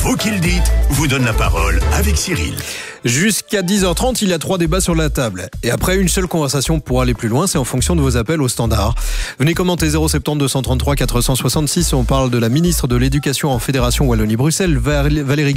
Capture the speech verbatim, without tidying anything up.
Vous qui le dites vous donne la parole avec Cyril. Jusqu'à dix heures trente, il y a trois débats sur la table. Et après, une seule conversation pour aller plus loin, c'est en fonction de vos appels au standard. Venez commenter zéro sept zéro deux cent trente-trois quatre cent soixante-six. On parle de la ministre de l'Éducation en Fédération Wallonie-Bruxelles, Valérie